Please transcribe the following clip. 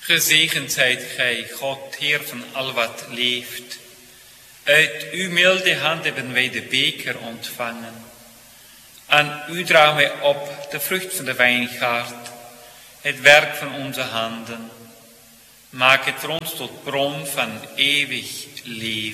Gezegend zijt gij, God, Heer van al wat leeft. Uit uw milde hand hebben wij de beker ontvangen. Aan u dragen wij op de vrucht van de wijngaard, het werk van onze handen. Maak het voor ons tot bron van eeuwig leven.